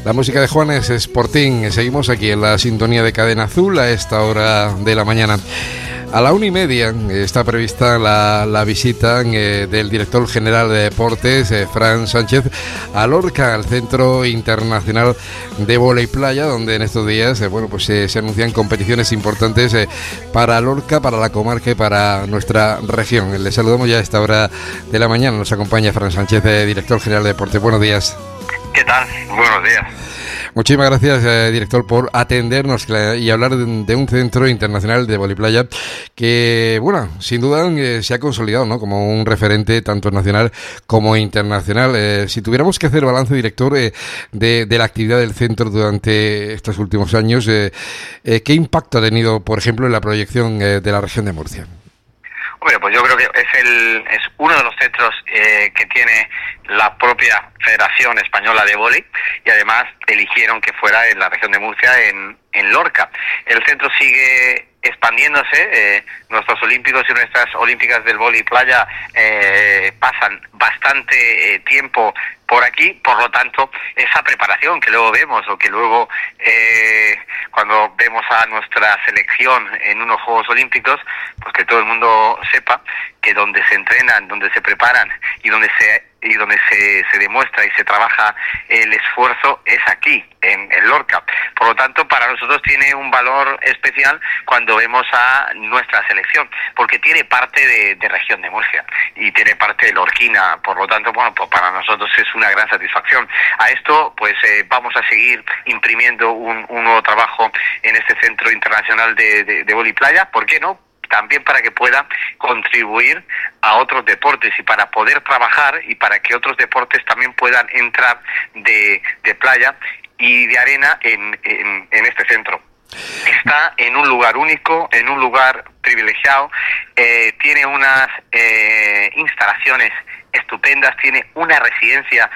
La música de Juanes Sporting. Seguimos aquí en la sintonía de Cadena Azul a esta hora de la mañana. A la 1:30 está prevista la visita del director general de Deportes, Fran Sánchez, a Lorca, al Centro Internacional de Vóley Playa, donde en estos días se anuncian competiciones importantes para Lorca, para la comarca y para nuestra región. Le saludamos ya a esta hora de la mañana. Nos acompaña Fran Sánchez, director general de Deportes. Buenos días. ¿Qué tal? Buenos días. Muchísimas gracias, director, por atendernos y hablar de un centro internacional de vóley playa que, sin duda se ha consolidado, ¿no?, como un referente tanto nacional como internacional. Si tuviéramos que hacer balance, director, de la actividad del centro durante estos últimos años, ¿qué impacto ha tenido, por ejemplo, en la proyección de la región de Murcia? Hombre, pues yo creo que es uno de los centros que tiene la propia Federación Española de Vóley, y además eligieron que fuera en la región de Murcia, en Lorca. El centro sigue expandiéndose. Nuestros olímpicos y nuestras olímpicas del vóley playa pasan bastante tiempo por aquí, por lo tanto, esa preparación que luego vemos, o que luego cuando vemos a nuestra selección en unos Juegos Olímpicos, pues que todo el mundo sepa que donde se entrenan, donde se preparan y donde se demuestra y se trabaja el esfuerzo es aquí, en Lorca. Por lo tanto, para nosotros tiene un valor especial cuando vemos a nuestra selección, porque tiene parte de región de Murcia y tiene parte de lorquina. Por lo tanto, pues para nosotros es una gran satisfacción. A esto, pues vamos a seguir imprimiendo un nuevo trabajo en este Centro Internacional de Vóley Playa. ¿Por qué no? También para que pueda contribuir a otros deportes y para poder trabajar y para que otros deportes también puedan entrar de playa y de arena en este centro. Está en un lugar único, en un lugar privilegiado, tiene unas instalaciones estupendas, tiene una residencia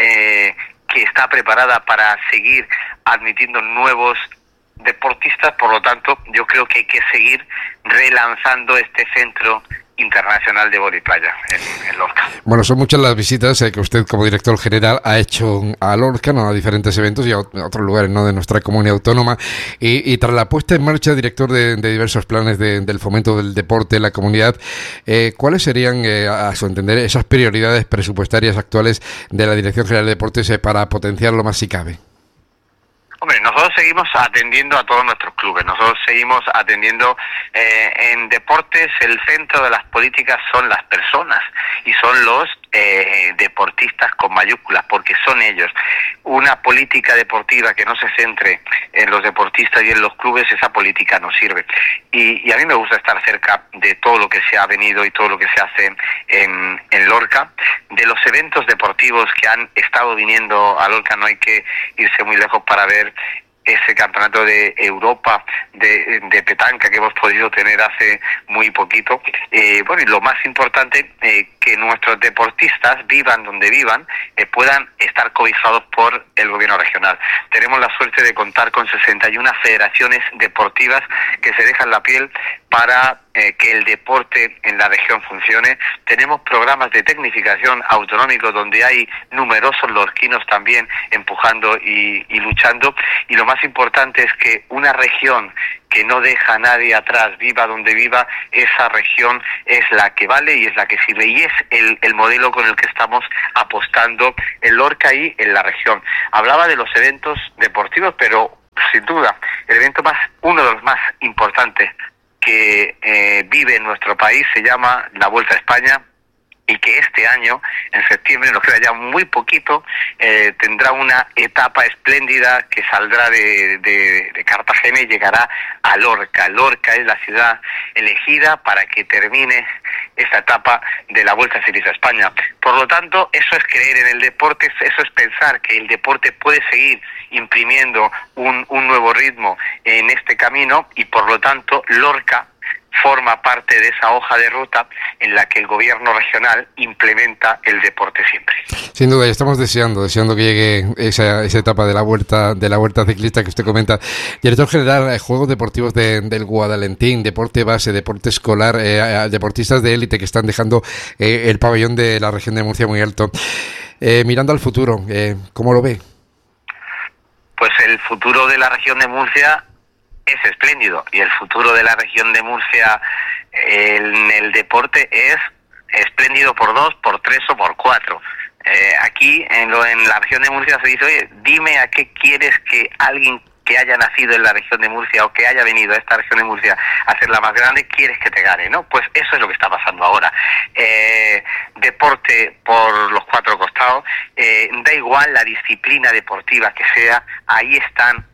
que está preparada para seguir admitiendo nuevos deportistas. Por lo tanto, yo creo que hay que seguir relanzando este centro internacional de vóley playa en Lorca. Bueno, son muchas las visitas que usted como director general ha hecho a Lorca, ¿no?, a diferentes eventos y a otros lugares, ¿no?, de nuestra comunidad autónoma, y tras la puesta en marcha, director de diversos planes del fomento del deporte en la comunidad, ¿cuáles serían, a su entender, esas prioridades presupuestarias actuales de la Dirección General de Deportes para potenciarlo más si cabe? Hombre, nosotros seguimos atendiendo a todos nuestros clubes, nosotros seguimos atendiendo en deportes. El centro de las políticas son las personas y son los deportistas con mayúsculas, porque son ellos. Una política deportiva que no se centre en los deportistas y en los clubes, esa política no sirve. Y a mí me gusta estar cerca de todo lo que se ha venido y todo lo que se hace en Lorca. De los eventos deportivos que han estado viniendo a Lorca, no hay que irse muy lejos para ver ese campeonato de Europa de petanca que hemos podido tener hace muy poquito. Y lo más importante, que nuestros deportistas, vivan donde vivan, puedan estar cobijados por el gobierno regional. Tenemos la suerte de contar con 61 federaciones deportivas que se dejan la piel para que el deporte en la región funcione. Tenemos programas de tecnificación autonómicos donde hay numerosos lorquinos también empujando y luchando. Y lo más importante es que una región que no deja a nadie atrás, viva donde viva, esa región es la que vale y es la que sirve. Y es el modelo con el que estamos apostando en Lorca y en la región. Hablaba de los eventos deportivos, pero sin duda uno de los más importantes que vive en nuestro país se llama la Vuelta a España, y que este año, en septiembre, nos queda ya muy poquito, tendrá una etapa espléndida que saldrá de Cartagena y llegará a Lorca. Lorca es la ciudad elegida para que termine esta etapa de la Vuelta Ciclista a España. Por lo tanto, eso es creer en el deporte, eso es pensar que el deporte puede seguir imprimiendo un nuevo ritmo en este camino, y por lo tanto Lorca forma parte de esa hoja de ruta en la que el gobierno regional implementa el deporte siempre. Sin duda, estamos deseando que llegue esa etapa de la vuelta ciclista que usted comenta. Director general, Juegos Deportivos del Guadalentín, deporte base, deporte escolar, deportistas de élite que están dejando el pabellón de la región de Murcia muy alto. Mirando al futuro, ¿cómo lo ve? pues el futuro de la región de Murcia es espléndido, y el futuro de la región de Murcia en el deporte es espléndido por 2, por 3 o por 4. Aquí en la región de Murcia se dice, oye, dime a qué quieres que alguien que haya nacido en la región de Murcia o que haya venido a esta región de Murcia a ser la más grande, quieres que te gane, ¿no? Pues eso es lo que está pasando ahora. Deporte por los 4 costados, da igual la disciplina deportiva que sea, ahí están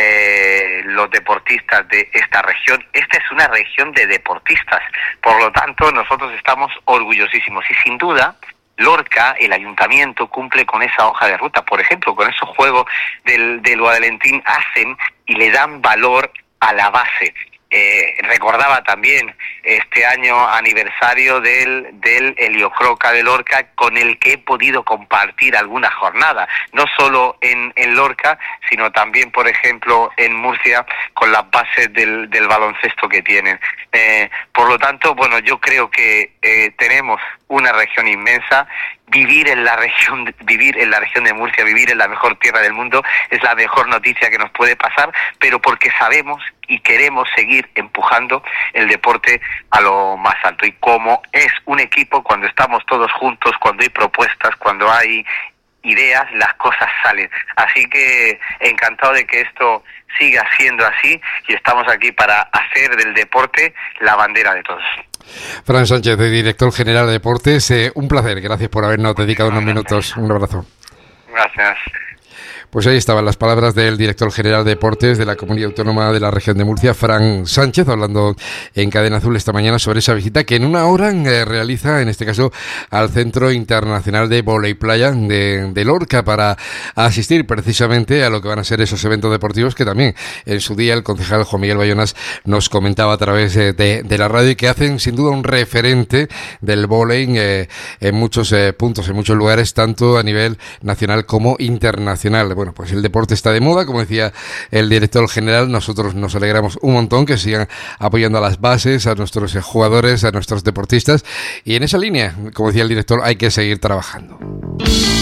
los deportistas de esta región. Esta es una región de deportistas, por lo tanto nosotros estamos orgullosísimos, y sin duda Lorca, el ayuntamiento, cumple con esa hoja de ruta. Por ejemplo, con esos juegos del Guadalentín hacen y le dan valor a la base. Recordaba también este año aniversario del Heliocroca de Lorca, con el que he podido compartir alguna jornada, no solo en Lorca, sino también, por ejemplo, en Murcia, con las bases del baloncesto que tienen. Por lo tanto, bueno, yo creo que tenemos una región inmensa. Vivir en la región de Murcia, vivir en la mejor tierra del mundo, es la mejor noticia que nos puede pasar, pero porque sabemos y queremos seguir empujando el deporte a lo más alto. Y como es un equipo, cuando estamos todos juntos, cuando hay propuestas, cuando hay ideas, las cosas salen. Así que encantado de que esto siga siendo así, y estamos aquí para hacer del deporte la bandera de todos. Fran Sánchez, director general de Deportes, un placer, gracias por habernos dedicado unos minutos, un abrazo. Gracias. Pues ahí estaban las palabras del director general de Deportes de la Comunidad Autónoma de la Región de Murcia, Fran Sánchez, hablando en Cadena Azul esta mañana sobre esa visita que en una hora realiza, en este caso, al Centro Internacional de Vóley Playa de Lorca, para asistir precisamente a lo que van a ser esos eventos deportivos que también en su día el concejal Juan Miguel Bayonas nos comentaba a través de la radio, y que hacen sin duda un referente del vóley en muchos puntos, en muchos lugares, tanto a nivel nacional como internacional. Bueno, pues el deporte está de moda, como decía el director general. Nosotros nos alegramos un montón que sigan apoyando a las bases, a nuestros jugadores, a nuestros deportistas, y en esa línea, como decía el director, hay que seguir trabajando.